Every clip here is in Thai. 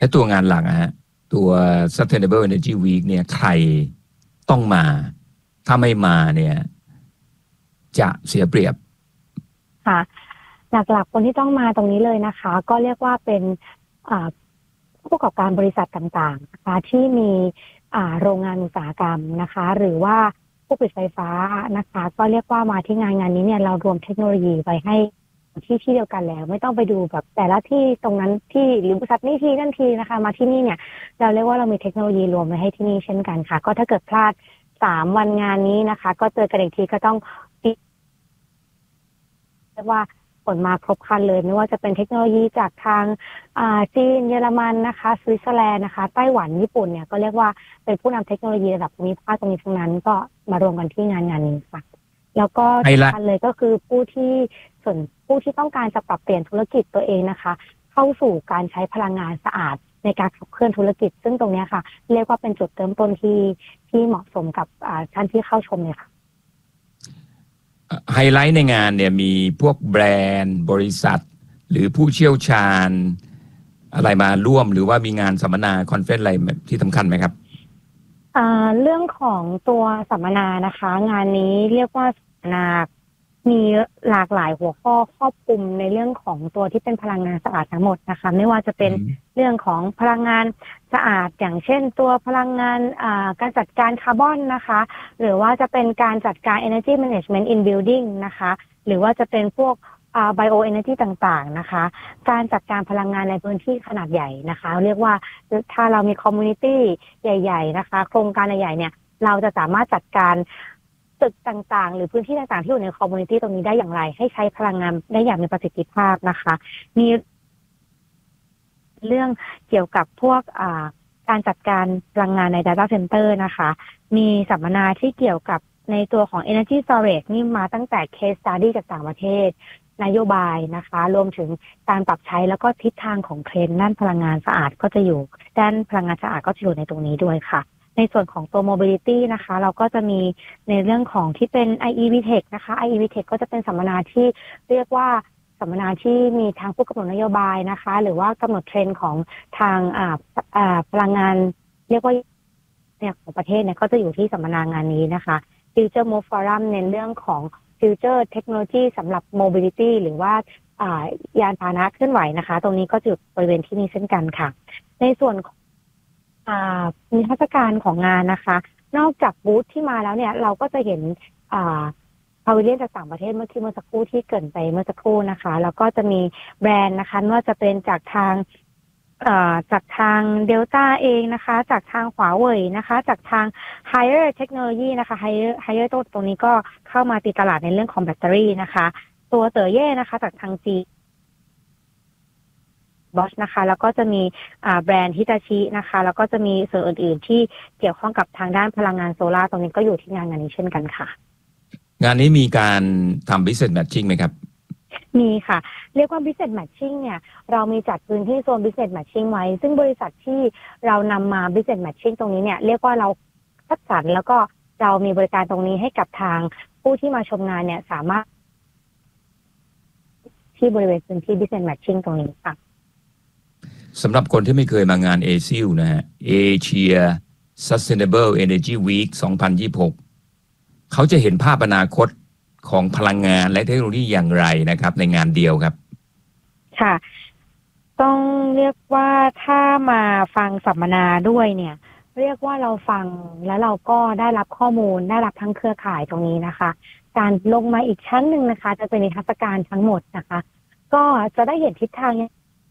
และตัวงานหลักฮะตัว Sustainable Energy Week เนี่ยใครต้องมาถ้าไม่มาเนี่ยจะเสียเปรียบค่ะหลักๆคนที่ต้องมาตรงนี้เลยนะคะ ก็เรียกว่าเป็นผู้ประกอบการบริษัทต่างๆนะคะที่มีโรงงานอุตสาหกรรมนะคะหรือว่าผู้ผลิตไฟฟ้านะคะก็เรียกว่ามาที่งานนี้เนี่ยเรารวมเทคโนโลยีไว้ให้ที่เดียวกันแล้วไม่ต้องไปดูแบบแต่ละที่ตรงนั้นที่หรือบริษัทนี้ทีนั่นทีนะคะมาที่นี่เนี่ยเราเรียกว่าเรามีเทคโนโลยีรวมไว้ให้ที่นี่เช่นกันค่ะก็ถ้าเกิดพลาด3 วันงานนี้นะคะก็เจอกันอีกทีก็ต้องเรียกว่าผลมาครบครันเลยไม่ว่าจะเป็นเทคโนโลยีจากทางจีนเยอรมันนะคะสวิตเซอร์แลนด์นะคะไต้หวันญี่ปุ่นเนี่ยก็เรียกว่าเป็นผู้นำเทคโนโลยีระดับภูมิภาคตรงนี้ทั้งนั้นก็มารวมกันที่งานนี้ค่ะแล้วก็สำคัญเลยก็คือผู้ที่ต้องการจะปรับเปลี่ยนธุรกิจตัวเองนะคะเข้าสู่การใช้พลังงานสะอาดในการขับเคลื่อนธุรกิจซึ่งตรงนี้ค่ะเรียกว่าเป็นจุดเริ่มต้นที่เหมาะสมกับท่านที่เข้าชมเลยค่ะไฮไลท์ในงานเนี่ยมีพวกแบรนด์บริษัทหรือผู้เชี่ยวชาญอะไรมาร่วมหรือว่ามีงานสัมมนาคอนเฟรนซ์อะไรที่สำคัญไหมครับเรื่องของตัวสัมมนานะคะงานนี้เรียกว่าสัมมนามีหลากหลายหัวข้อครอบคลุมในเรื่องของตัวที่เป็นพลังงานสะอาดทั้งหมดนะคะไม่ว่าจะเป็นเรื่องของพลังงานสะอาดอย่างเช่นตัวพลังงานการจัดการคาร์บอนนะคะหรือว่าจะเป็นการจัดการ energy management in building นะคะหรือว่าจะเป็นพวกbio energy ต่างๆนะคะการจัดการพลังงานในพื้นที่ขนาดใหญ่นะคะเรียกว่าถ้าเรามี community ใหญ่ๆนะคะโครงการใหญ่ๆเนี่ยเราจะสามารถจัดการตึกต่างๆหรือพื้นที่ต่างๆที่อยู่ในคอมมูนิตี้ตรงนี้ได้อย่างไรให้ใช้พลังงานได้อย่างมีประสิทธิภาพนะคะมีเรื่องเกี่ยวกับพวกการจัดการพลังงานใน Data Center นะคะมีสัมมนาที่เกี่ยวกับในตัวของ Energy Storage นี่มาตั้งแต่ Case Study จากต่างประเทศนโยบายนะคะรวมถึงการปรับใช้แล้วก็ทิศทางของเทรนด์ด้านพลังงานสะอาดก็จะอยู่ด้านพลังงานสะอาดก็จะอยู่ในตรงนี้ด้วยค่ะในส่วนของตัว mobility นะคะเราก็จะมีในเรื่องของที่เป็น IEV Tech นะคะ IEV Tech ก็จะเป็นสัมมนาที่เรียกว่าสัมมนาที่มีทางผู้กำหนดนโยบายนะคะหรือว่ากำหนดเทรนด์ของทางพลังงานเรียกว่าเนี่ยของประเทศเนี่ยก็จะอยู่ที่สัมมนางานนี้นะคะ Future Move Forum เน้นเรื่องของ Future Technology สำหรับ Mobility หรือว่ายานพาหนะเคลื่อนไหวนะคะตรงนี้ก็จะอยู่บริเวณที่นี้เช่นกันค่ะในส่วนนิทรรศการของงานนะคะนอกจากบูธที่มาแล้วเนี่ยเราก็จะเห็นพาวิเลียนจากต่างประเทศเมื่อสักครู่ที่เกริ่นไปเมื่อสักครู่นะคะแล้วก็จะมีแบรนด์นะคะไม่ว่าจะเป็นจากทางเดลต้าเองนะคะจากทางขวาเว่ยนะคะจากทาง Higher Technology นะคะ Higher ตรงนี้ก็เข้ามาตีตลาดในเรื่องของแบตเตอรี่นะคะตัวเต๋อเย่นะคะจากทางจีบอชนะคะแล้วก็จะมีแบรนด์ฮิตาชินะคะแล้วก็จะมีส่วนอื่นๆที่เกี่ยวข้องกับทางด้านพลังงานโซลาร์ตรงนี้ก็อยู่ที่งานนี้เช่นกันค่ะงานนี้มีการทำ business matching ไหมครับมีค่ะเรียกว่า business matching เนี่ยเรามีจัดพื้นที่โซน business matching ไว้ซึ่งบริษัทที่เรานำมา business matching ตรงนี้เนี่ยเรียกว่าเราคัดสรรแล้วก็เรามีบริการตรงนี้ให้กับทางผู้ที่มาชมงานเนี่ยสามารถที่บริเวณพื้นที่ business matching ตรงนี้ค่ะสำหรับคนที่ไม่เคยมางาน ASIL นะฮะ Asia Sustainable Energy Week 2026เขาจะเห็นภาพอนาคตของพลังงานและเทคโนโลยีอย่างไรนะครับในงานเดียวครับค่ะต้องเรียกว่าถ้ามาฟังสัมมนาด้วยเนี่ยเรียกว่าเราฟังแล้วเราก็ได้รับข้อมูลได้รับทั้งเครือข่ายตรงนี้นะคะการลงมาอีกชั้นหนึ่งนะคะจะเป็นนิทรรศการทั้งหมดนะคะก็จะได้เห็นทิศทาง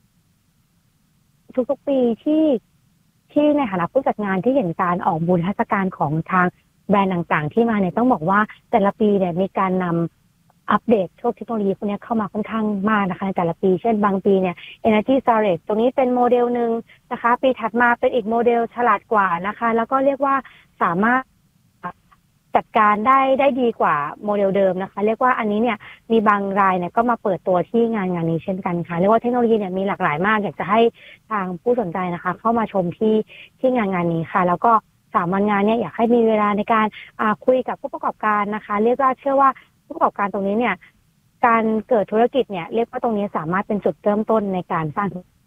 ทุกๆปีที่ในฐานะผู้จัดงานที่เห็นการออกบูธนิทรรศการของทางแบรนด์ต่างๆที่มาเนี่ยต้องบอกว่าแต่ละปีเนี่ยมีการนำอัปเดตพวกเทคโนโลยีพวกนี้เข้ามาค่อนข้างมากนะคะในแต่ละปีเช่นบางปีเนี่ย Energy Storage ตรงนี้เป็นโมเดลหนึ่งนะคะปีถัดมาเป็นอีกโมเดลฉลาดกว่านะคะแล้วก็เรียกว่าสามารถจัดการได้ดีกว่าโมเดลเดิมนะคะเรียกว่าอันนี้เนี่ยมีบางรายเนี่ยก็มาเปิดตัวที่งานนี้เช่นกันค่ะเรียกว่าเทคโนโลยีเนี่ยมีหลากหลายมากอยากจะให้ทางผู้สนใจนะคะเข้ามาชมที่งานนี้ค่ะแล้วก็3 วันงานเนี่ยอยากให้มีเวลาในการคุยกับผู้ประกอบการนะคะเรียกว่าเชื่อว่าผู้ประกอบการตรงนี้เนี่ยการเกิดธุรกิจเนี่ยเรียกว่าตรงนี้สามารถเป็นจุดเริ่มต้นในการสร้าง